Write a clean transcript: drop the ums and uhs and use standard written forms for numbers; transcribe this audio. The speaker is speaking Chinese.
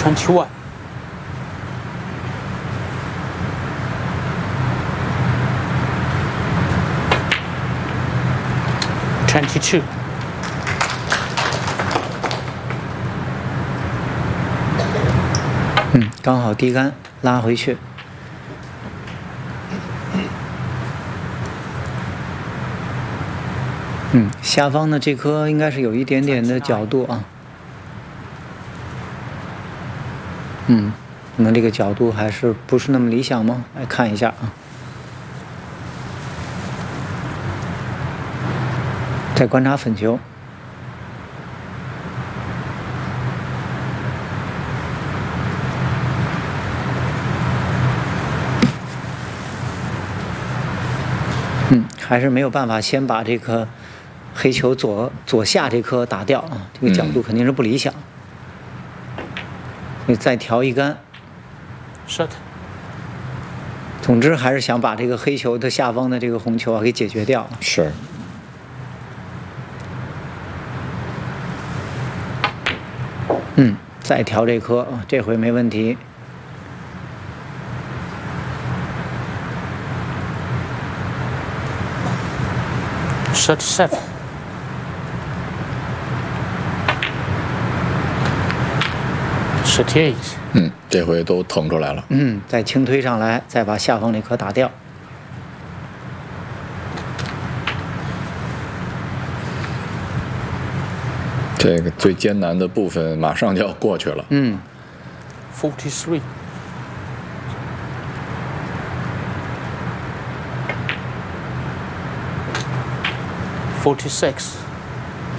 21. 22. 刚好低杆拉回去。下方的这颗应该是有一点点的角度啊。可能这个角度还是不是那么理想吗？来看一下啊。再观察粉球。还是没有办法先把这颗黑球左下这颗打掉啊，这个角度肯定是不理想。所以再调一杆。 Shut。 总之还是想把这个黑球的下方的这个红球给解决掉。 是。 再调这颗啊，这回没问题。 37. 38. 这回都腾出来了。 再轻推上来，再把下方那颗打掉。 这个最艰难的部分马上就要过去了。 43. 46.